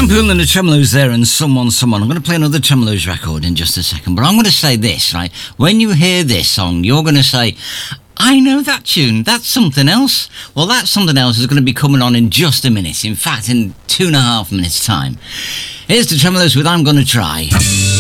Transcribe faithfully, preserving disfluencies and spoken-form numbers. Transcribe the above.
Sam Poole and the Tremeloes there, and Someone, Someone. I'm going to play another Tremeloes record in just a second, but I'm going to say this, right? When you hear this song, you're going to say, I know that tune, that's something else. Well, that something else is going to be coming on in just a minute. In fact, in two and a half minutes' time. Here's the Tremeloes with I'm Gonna Try.